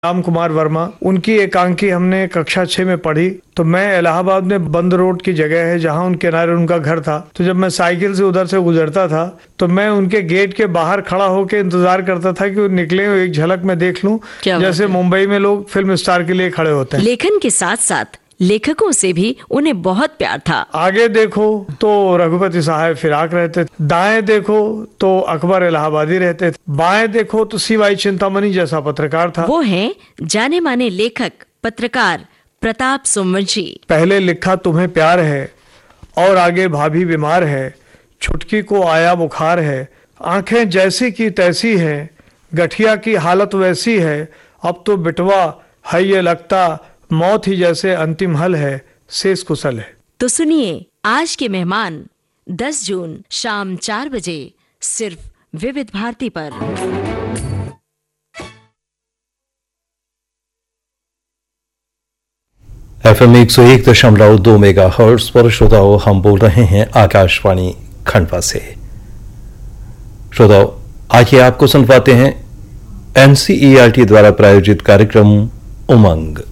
राम कुमार वर्मा, उनकी एकांकी हमने कक्षा 6 में पढ़ी। तो मैं इलाहाबाद में बंद रोड की जगह है जहां उन किनारे उनका घर था। तो जब मैं साइकिल से उधर से गुजरता था तो मैं उनके गेट के बाहर खड़ा होकर इंतजार करता था कि वो निकले, एक झलक में देख लूं, जैसे मुंबई में लोग फिल्म स्टार के लिए खड़े होते हैं। लेखन के साथ साथ लेखकों से भी उन्हें बहुत प्यार था। आगे देखो तो रघुपति साहब फिराक रहते, दाएं देखो तो अकबर इलाहाबादी रहते, बाएं देखो तो सीवाई चिंतामणि जैसा पत्रकार था। वो हैं जाने माने लेखक पत्रकार प्रताप सोमवंशी। पहले लिखा तुम्हें प्यार है और आगे भाभी बीमार है, छुटकी को आया बुखार है, आंखें जैसी की तैसी है, गठिया की हालत वैसी है, अब तो बिटवा है ये लगता, मौत ही जैसे अंतिम हल है, शेष कुशल है। तो सुनिए आज के मेहमान 10 जून शाम 4 बजे सिर्फ विविध भारती पर। FM 101.2 मेगाहर्ट्ज पर श्रोताओं हम बोल रहे हैं आकाशवाणी खंडवा से। श्रोताओं आइए आपको सुनवाते हैं NCERT द्वारा प्रायोजित कार्यक्रम उमंग।